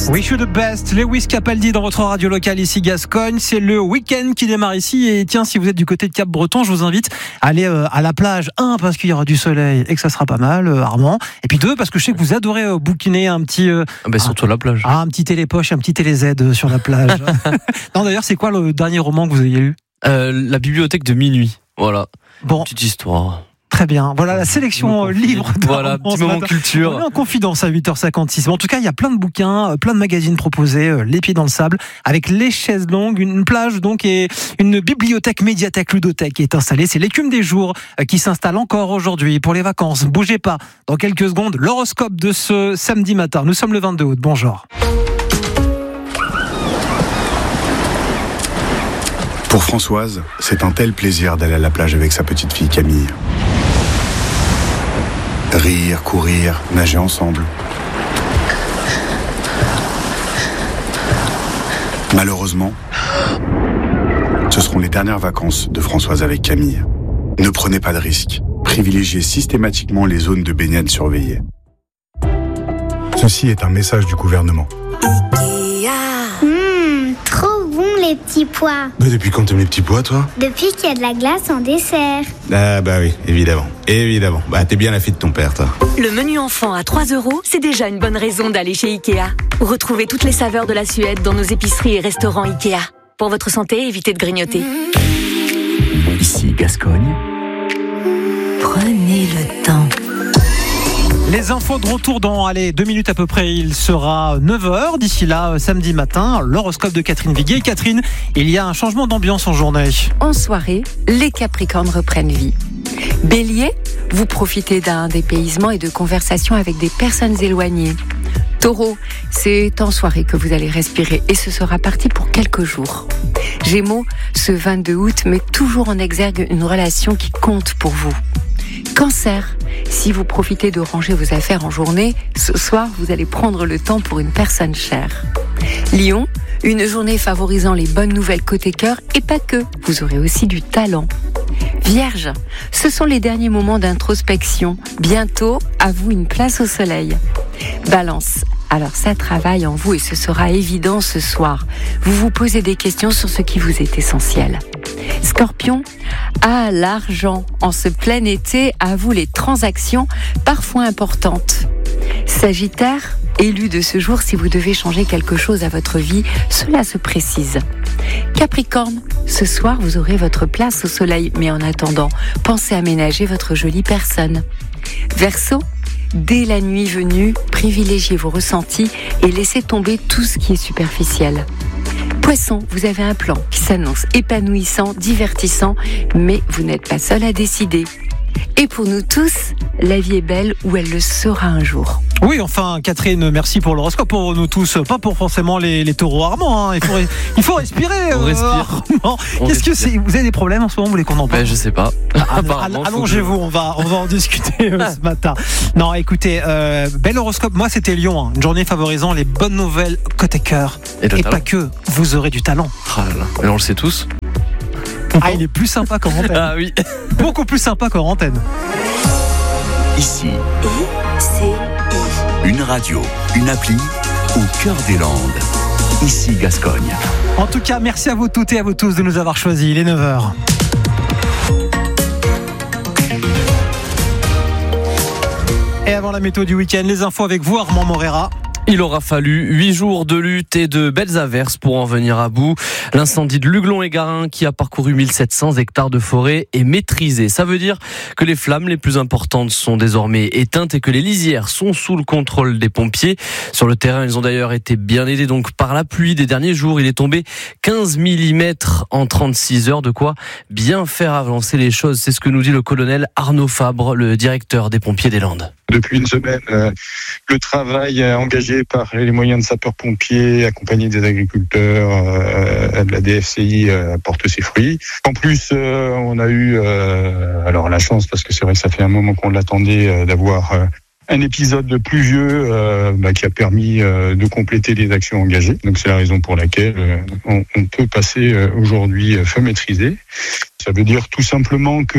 best. Wish you the best. Lewis Capaldi dans votre radio locale ici Gascogne. C'est le week-end qui démarre ici. Et tiens, si vous êtes du côté de Cap-Breton, je vous invite à aller à la plage. 1, parce qu'il y aura du soleil et que ça sera pas mal, Armand. Et puis 2, parce que je sais que vous adorez bouquiner un petit... surtout la plage. Un petit télépoche, un petit télé-Z sur la plage. Non, d'ailleurs, c'est quoi le dernier roman que vous ayez lu ? La bibliothèque de minuit. Voilà. Bon. Petite histoire. Très bien. Voilà la sélection livre. Voilà, petit moment culture. On est en confidence à 8h56. En tout cas, il y a plein de bouquins, plein de magazines proposés, les pieds dans le sable, avec les chaises longues, une plage donc et une bibliothèque, médiathèque, ludothèque qui est installée. C'est l'écume des jours qui s'installe encore aujourd'hui pour les vacances. Bougez pas. Dans quelques secondes, l'horoscope de ce samedi matin. Nous sommes le 22 août. Bonjour. Pour Françoise, c'est un tel plaisir d'aller à la plage avec sa petite fille Camille. Rire, courir, nager ensemble. Malheureusement, ce seront les dernières vacances de Françoise avec Camille. Ne prenez pas de risques. Privilégiez systématiquement les zones de baignade surveillées. Ceci est un message du gouvernement. Trop bon les petits pois. Mais depuis quand t'aimes les petits pois, toi ? Depuis qu'il y a de la glace en dessert. Ah bah oui, évidemment. Bah t'es bien la fille de ton père, toi. Le menu enfant à 3 €, c'est déjà une bonne raison d'aller chez Ikea. Retrouvez toutes les saveurs de la Suède dans nos épiceries et restaurants Ikea. Pour votre santé, évitez de grignoter. Ici Gascogne. Prenez le temps. Les infos de retour dans 2 minutes à peu près, il sera 9h. D'ici là, samedi matin, l'horoscope de Catherine Viguier. Catherine, il y a un changement d'ambiance en journée. En soirée, les Capricornes reprennent vie. Bélier, vous profitez d'un dépaysement et de conversations avec des personnes éloignées. Taureau, c'est en soirée que vous allez respirer et ce sera parti pour quelques jours. Gémeaux, ce 22 août met toujours en exergue une relation qui compte pour vous. Cancer, si vous profitez de ranger vos affaires en journée, ce soir, vous allez prendre le temps pour une personne chère. Lion, une journée favorisant les bonnes nouvelles côté cœur et pas que, vous aurez aussi du talent. Vierge, ce sont les derniers moments d'introspection. Bientôt, à vous une place au soleil. Balance, alors ça travaille en vous et ce sera évident ce soir. Vous vous posez des questions sur ce qui vous est essentiel. Scorpion, l'argent. En ce plein été, à vous les transactions, parfois importantes. Sagittaire, élu de ce jour, si vous devez changer quelque chose à votre vie, cela se précise. Capricorne, ce soir, vous aurez votre place au soleil, mais en attendant, pensez à ménager votre jolie personne. Verseau, dès la nuit venue, privilégiez vos ressentis et laissez tomber tout ce qui est superficiel. Poisson, vous avez un plan qui s'annonce épanouissant, divertissant, mais vous n'êtes pas seul à décider. Et pour nous tous, la vie est belle ou elle le sera un jour. Oui, enfin, Catherine, merci pour l'horoscope. Pour nous tous, pas pour forcément les taureaux Armand. Hein. Il faut respirer. On respire. Armand. Qu'est-ce que c'est ? Vous avez des problèmes en ce moment ? Vous voulez qu'on en parle ? Je sais pas. Allongez-vous, on va en discuter ce matin. Non, écoutez, bel horoscope. Moi, c'était Lyon. Hein. Une journée favorisant les bonnes nouvelles côté cœur. Et pas que. Vous aurez du talent. Mais on le sait tous. Il est plus sympa qu'en antenne. Ah oui. Beaucoup plus sympa qu'en antenne. Ici, une radio, une appli au cœur des Landes. Ici Gascogne. En tout cas, merci à vous toutes et à vous tous de nous avoir choisis. Il est 9h. Et avant la météo du week-end, les infos avec vous, Armand Morera. Il aura fallu 8 jours de lutte et de belles averses pour en venir à bout. L'incendie de Luglon-et-Garin, qui a parcouru 1700 hectares de forêt, est maîtrisé. Ça veut dire que les flammes les plus importantes sont désormais éteintes et que les lisières sont sous le contrôle des pompiers. Sur le terrain, ils ont d'ailleurs été bien aidés donc par la pluie des derniers jours. Il est tombé 15 mm en 36 heures, de quoi bien faire avancer les choses. C'est ce que nous dit le colonel Arnaud Fabre, le directeur des pompiers des Landes. Depuis une semaine, le travail engagé par les moyens de sapeurs-pompiers, accompagné des agriculteurs, de la DFCI, porte ses fruits. En plus, on a eu alors la chance, parce que c'est vrai que ça fait un moment qu'on l'attendait, d'avoir un épisode pluvieux qui a permis de compléter les actions engagées. Donc c'est la raison pour laquelle on peut passer aujourd'hui feu maîtrisé Ça veut dire tout simplement que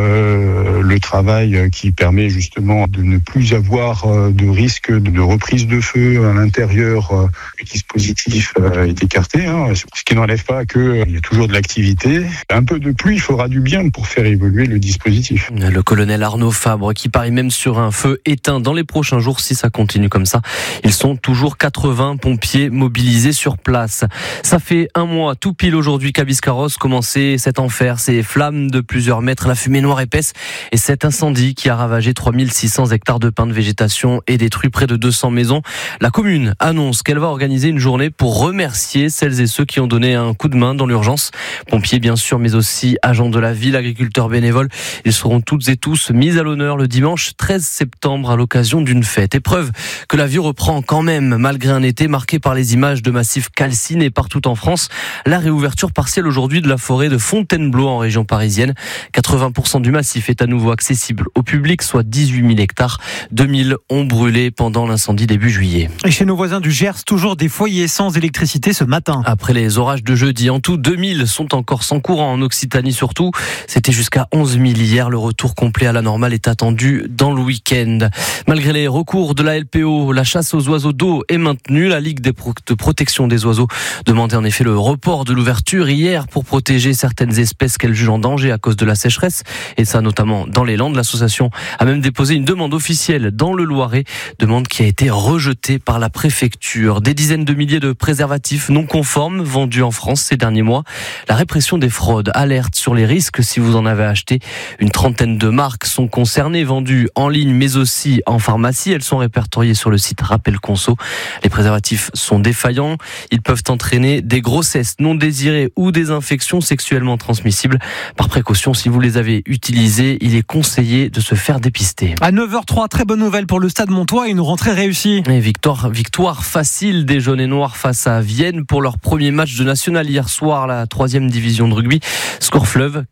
le travail qui permet justement de ne plus avoir de risque de reprise de feu à l'intérieur du dispositif est écarté. Ce qui n'enlève pas qu'il y a toujours de l'activité. Un peu de pluie fera du bien pour faire évoluer le dispositif. Le colonel Arnaud Fabre qui parie même sur un feu éteint dans les prochains jours si ça continue comme ça. Ils sont toujours 80 pompiers mobilisés sur place. Ça fait un mois tout pile aujourd'hui qu'à Biscarrosse commençait cet enfer, ces flammes de plusieurs mètres, la fumée noire épaisse et cet incendie qui a ravagé 3600 hectares de pins de végétation et détruit près de 200 maisons. La commune annonce qu'elle va organiser une journée pour remercier celles et ceux qui ont donné un coup de main dans l'urgence. Pompiers bien sûr, mais aussi agents de la ville, agriculteurs bénévoles. Ils seront toutes et tous mis à l'honneur le dimanche 13 septembre à l'occasion d'une fête. Épreuve que la vie reprend quand même malgré un été marqué par les images de massifs calcinés partout en France. La réouverture partielle aujourd'hui de la forêt de Fontainebleau en région parisienne. 80% du massif est à nouveau accessible au public, soit 18 000 hectares. 2000 ont brûlé pendant l'incendie début juillet. Et chez nos voisins du Gers, toujours des foyers sans électricité ce matin. Après les orages de jeudi, en tout 2000 sont encore sans courant en Occitanie surtout. C'était jusqu'à 11 000 hier. Le retour complet à la normale est attendu dans le week-end. Malgré les recours de la LPO, la chasse aux oiseaux d'eau est maintenue. La Ligue de protection des oiseaux demandait en effet le report de l'ouverture hier pour protéger certaines espèces qu'elle juge en danger à cause de la sécheresse, et ça notamment dans les Landes. L'association a même déposé une demande officielle dans le Loiret, demande qui a été rejetée par la préfecture. Des dizaines de milliers de préservatifs non conformes vendus en France ces derniers mois. La répression des fraudes alerte sur les risques si vous en avez acheté. Une trentaine de marques sont concernées, vendues en ligne mais aussi en pharmacie. Elles sont répertoriées sur le site Rappel Conso. Les préservatifs sont défaillants. Ils peuvent entraîner des grossesses non désirées ou des infections sexuellement transmissibles. Par précaution, si vous les avez utilisés, il est conseillé de se faire dépister. À 9h03, très bonne nouvelle pour le Stade Montois, une rentrée réussie. Et victoire facile des jaunes et noirs face à Vienne pour leur premier match de national hier soir, la 3e division de rugby. Score fleuve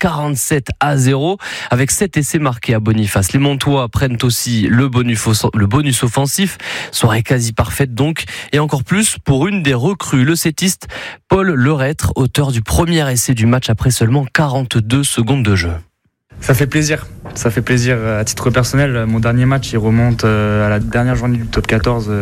47-0 avec 7 essais marqués à Boniface. Les Montois prennent aussi le bonus offensif. Soirée quasi parfaite donc, et encore plus pour une des recrues, le settiste Paul Lerêtre, auteur du premier essai du match après seulement 42 secondes de jeu. Ça fait plaisir à titre personnel. Mon dernier match il remonte à la dernière journée du top 14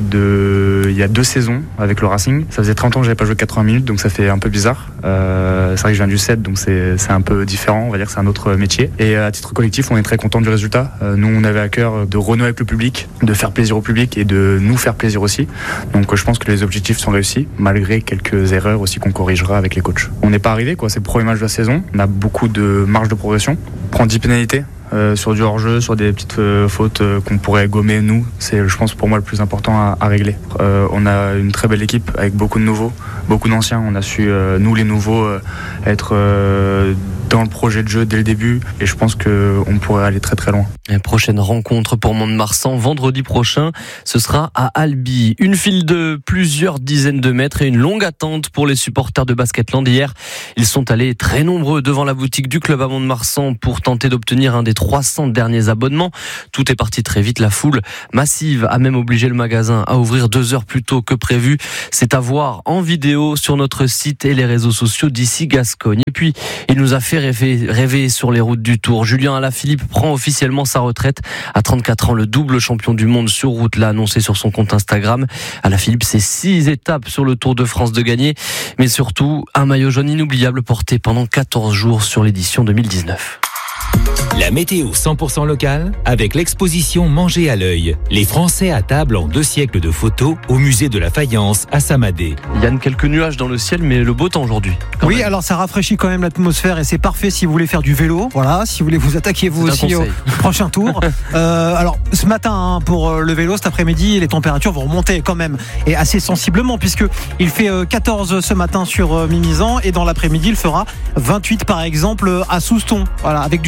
il y a 2 saisons avec le Racing. Ça faisait 30 ans que j'avais pas joué 80 minutes, donc ça fait un peu bizarre. C'est vrai que je viens du 7, donc c'est un peu différent, on va dire que c'est un autre métier. Et à titre collectif, on est très content du résultat. Nous, on avait à cœur de renouer avec le public, de faire plaisir au public et de nous faire plaisir aussi. Donc je pense que les objectifs sont réussis, malgré quelques erreurs aussi qu'on corrigera avec les coachs. On n'est pas arrivé, c'est le premier match de la saison. On a beaucoup de marge de progression. On prend 10 pénalités sur du hors-jeu, sur des petites fautes qu'on pourrait gommer nous. C'est, je pense, pour moi le plus important à régler. On a une très belle équipe avec beaucoup de nouveaux, beaucoup d'anciens. On a su, nous les nouveaux, être dans le projet de jeu dès le début, et je pense qu'on pourrait aller très très loin. La prochaine rencontre pour Mont-de-Marsan vendredi prochain, ce sera à Albi. Une file de plusieurs dizaines de mètres et une longue attente pour les supporters de Basketland. Hier, ils sont allés très nombreux devant la boutique du club à Mont-de-Marsan pour tenter d'obtenir un des 300 derniers abonnements. Tout est parti très vite. La foule massive a même obligé le magasin à ouvrir 2 heures plus tôt que prévu. C'est à voir en vidéo sur notre site et les réseaux sociaux d'ici Gascogne. Et puis, il nous a fait rêver sur les routes du Tour. Julien Alaphilippe prend officiellement sa retraite. À 34 ans, le double champion du monde sur route l'a annoncé sur son compte Instagram. Alaphilippe, c'est 6 étapes sur le Tour de France de gagner, mais surtout un maillot jaune inoubliable porté pendant 14 jours sur l'édition 2019. La météo 100% locale avec l'exposition Manger à l'œil. Les Français à table en 2 siècles de photos au musée de la faïence à Samadé. Yann, quelques nuages dans le ciel, mais le beau temps aujourd'hui. Oui, alors ça rafraîchit quand même l'atmosphère et c'est parfait si vous voulez faire du vélo. Voilà, si vous voulez vous attaquer vous aussi au prochain tour. Alors ce matin pour le vélo, cet après-midi, les températures vont remonter quand même et assez sensiblement puisque il fait 14 ce matin sur Mimizan et dans l'après-midi il fera 28 par exemple à Souston. Voilà, avec du soleil et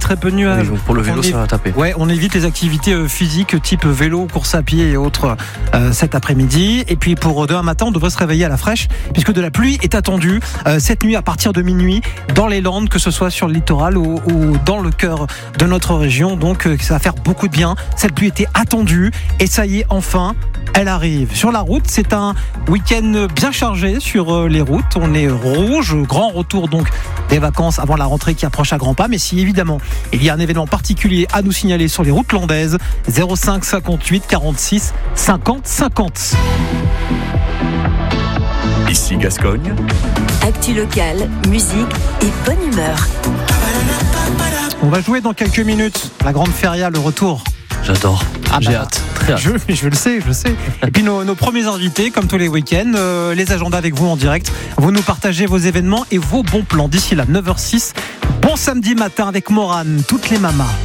très peu de nuages. Oui, pour le vélo, ça va taper. Ouais, on évite les activités physiques type vélo, course à pied et autres cet après-midi. Et puis pour demain matin, on devrait se réveiller à la fraîche puisque de la pluie est attendue cette nuit à partir de minuit dans les Landes, que ce soit sur le littoral ou dans le cœur de notre région. Donc ça va faire beaucoup de bien. Cette pluie était attendue et ça y est, enfin, elle arrive. Sur la route, c'est un week-end bien chargé sur les routes. On est rouge, grand retour donc des vacances avant la rentrée qui approche à grands pas. Mais si évidemment il y a un événement particulier à nous signaler sur les routes landaises, 05 58 46 50 50. Ici Gascogne. Actu locale, musique et bonne humeur. On va jouer dans quelques minutes. La grande feria, le retour. J'adore. J'ai hâte. Très hâte. Je le sais. Et puis nos premiers invités, comme tous les week-ends, les agendas avec vous en direct. Vous nous partagez vos événements et vos bons plans. D'ici là, 9h06. Bon samedi matin avec Morane, toutes les mamas.